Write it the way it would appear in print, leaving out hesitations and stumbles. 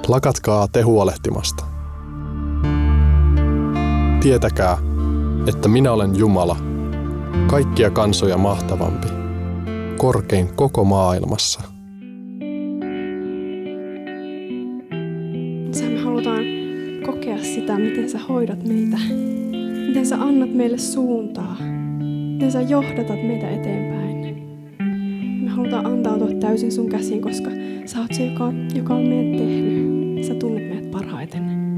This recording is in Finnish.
Lakatkaa te huolehtimasta. Tietäkää, että minä olen Jumala, kaikkia kansoja mahtavampi, korkein koko maailmassa. Me halutaan kokea sitä, miten sä hoidat meitä, miten sä annat meille suuntaa, miten sä johdatat meitä eteenpäin. Me halutaan antautua täysin sun käsiin, koska sä oot se, joka on meidät tehnyt. Sä tunnet meidät parhaiten.